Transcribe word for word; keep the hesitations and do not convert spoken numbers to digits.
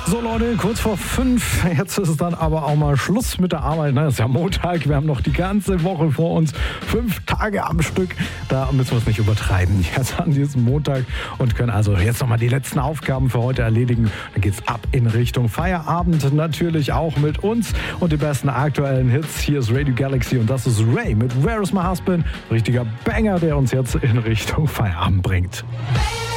So Leute, kurz vor fünf, jetzt ist es dann aber auch mal Schluss mit der Arbeit. Ne? Es ist ja Montag, wir haben noch die ganze Woche vor uns, fünf Tage am Stück. Da müssen wir es nicht übertreiben jetzt an diesem Montag und können also jetzt nochmal die letzten Aufgaben für heute erledigen. Dann geht's ab in Richtung Feierabend, natürlich auch mit uns und den besten aktuellen Hits. Hier ist Radio Galaxy und das ist Ray mit Where is my husband? Richtiger Banger, der uns jetzt in Richtung Feierabend bringt.